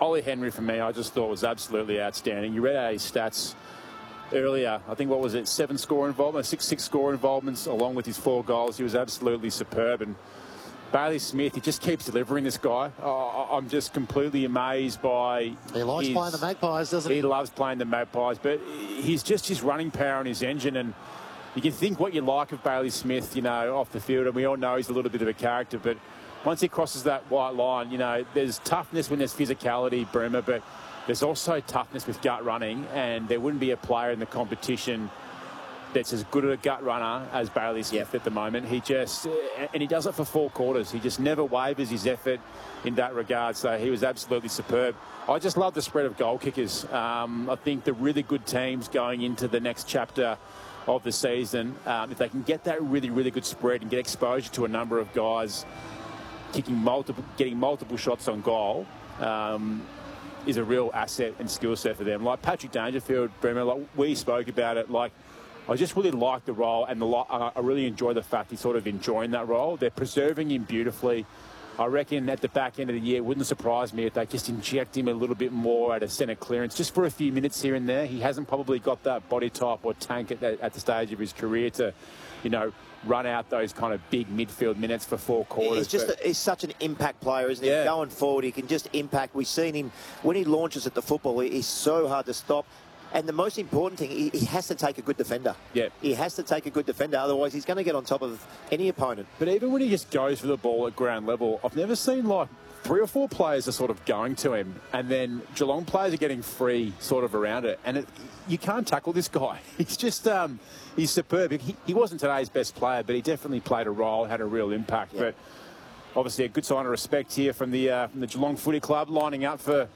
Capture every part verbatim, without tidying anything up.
Ollie Henry, for me, I just thought was absolutely outstanding. You read out his stats earlier. I think, what was it, seven score involvements, six six score involvements, along with his four goals. He was absolutely superb. And Bailey Smith, he just keeps delivering, this guy. Oh, I'm just completely amazed by... He likes his, playing the Magpies, doesn't he? He loves playing the Magpies, but he's just his running power and his engine. And you can think what you like of Bailey Smith, you know, off the field, and we all know he's a little bit of a character, but once he crosses that white line, you know, there's toughness when there's physicality, Bremer, but there's also toughness with gut running, and there wouldn't be a player in the competition that's as good a gut runner as Bailey Smith yep. at the moment. He just, and he does it for four quarters. He just never wavers his effort in that regard. So he was absolutely superb. I just love the spread of goal kickers. Um, I think the really good teams going into the next chapter of the season, um, if they can get that really, really good spread and get exposure to a number of guys kicking multiple, getting multiple shots on goal, um, is a real asset and skill set for them. Like Patrick Dangerfield, Bremer, like we spoke about it, like, I just really like the role, and the uh, I really enjoy the fact he's sort of enjoying that role. They're preserving him beautifully. I reckon at the back end of the year, it wouldn't surprise me if they just inject him a little bit more at a centre clearance, just for a few minutes here and there. He hasn't probably got that body type or tank at the, at the stage of his career to, you know, run out those kind of big midfield minutes for four quarters. He's just a, he's such an impact player, isn't he? Yeah. Going forward, he can just impact. We've seen him when he launches at the football. He's so hard to stop. And the most important thing, he, he has to take a good defender. Yeah. He has to take a good defender, otherwise he's going to get on top of any opponent. But even when he just goes for the ball at ground level, I've never seen like three or four players are sort of going to him, and then Geelong players are getting free sort of around it. And it, you can't tackle this guy. He's just, um, he's superb. He, he wasn't today's best player, but he definitely played a role, had a real impact. Yeah. But obviously a good sign of respect here from the, uh, from the Geelong Footy Club, lining up for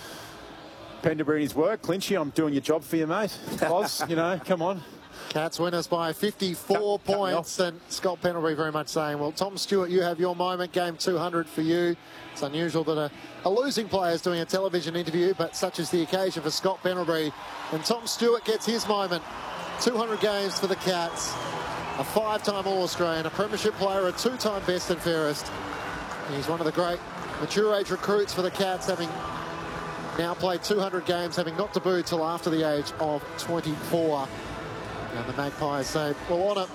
Penderbury's work. Clinchy, I'm doing your job for you, mate. Oz, you know, come on. Cats win us by fifty-four cut, points. Cut and Scott Pendlebury very much saying, well, Tom Stewart, you have your moment. Game two hundred for you. It's unusual that a, a losing player is doing a television interview, but such is the occasion for Scott Pendlebury. And Tom Stewart gets his moment. two hundred games for the Cats. A five-time All-Australian, a premiership player, a two-time best and fairest. He's one of the great mature age recruits for the Cats, having now played two hundred games, having not debuted till after the age of twenty-four. And the Magpies say, we'll honour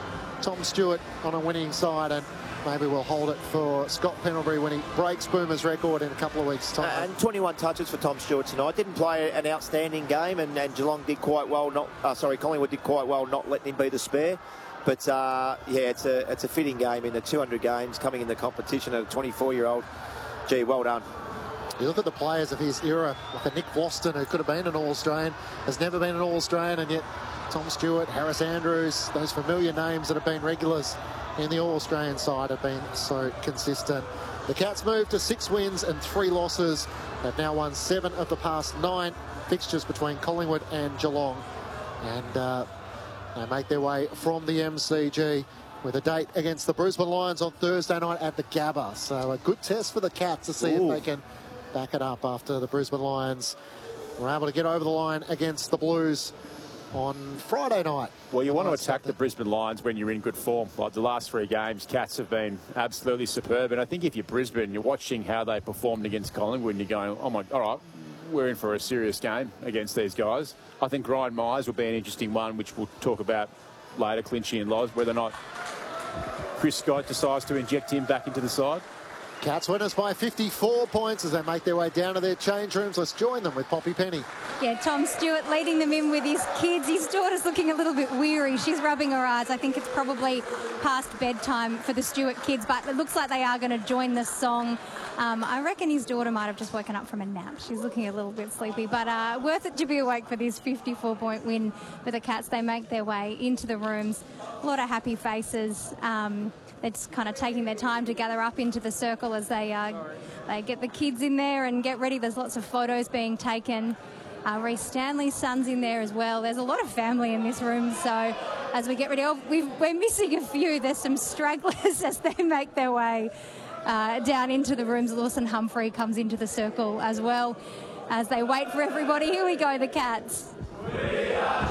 Tom Stewart on a winning side, and maybe we'll hold it for Scott Pendlebury when he breaks Boomer's record in a couple of weeks' time. And twenty-one touches for Tom Stewart tonight. Didn't play an outstanding game, and, and Geelong did quite well. Not uh, sorry, Collingwood did quite well not letting him be the spare. But uh, yeah, it's a it's a fitting game in the two hundred games coming in the competition at a twenty-four-year-old. Gee, well done. You look at the players of his era, like a Nick Voston, who could have been an All-Australian, has never been an All-Australian, and yet Tom Stewart, Harris Andrews, those familiar names that have been regulars in the All-Australian side have been so consistent. The Cats move to six wins and three losses. They've now won seven of the past nine fixtures between Collingwood and Geelong. And uh, they make their way from the M C G with a date against the Brisbane Lions on Thursday night at the Gabba. So a good test for the Cats to see Ooh. if they can back it up after the Brisbane Lions were able to get over the line against the Blues on Friday night. Well, you want to attack the Brisbane Lions when you're in good form. Like the last three games, Cats have been absolutely superb. And I think if you're Brisbane, you're watching how they performed against Collingwood and you're going, oh my, all right, we're in for a serious game against these guys. I think Ryan Myers will be an interesting one, which we'll talk about later, Clinchy and Loz, whether or not Chris Scott decides to inject him back into the side. Cats win us by fifty-four points as they make their way down to their change rooms. Let's join them with Poppy Penny. Yeah, Tom Stewart leading them in with his kids. His daughter's looking a little bit weary. She's rubbing her eyes. I think it's probably past bedtime for the Stewart kids, but it looks like they are going to join the song. Um, I reckon his daughter might have just woken up from a nap. She's looking a little bit sleepy, but uh, worth it to be awake for this fifty-four point win for the Cats. They make their way into the rooms. A lot of happy faces. Um, It's kind of taking their time to gather up into the circle as they uh, they get the kids in there and get ready. There's lots of photos being taken. Uh, Reece Stanley's son's in there as well. There's a lot of family in this room. So as we get ready, oh, we've, we're missing a few. There's some stragglers as they make their way uh, down into the rooms. Lawson Humphrey comes into the circle as well as they wait for everybody. Here we go, the Cats.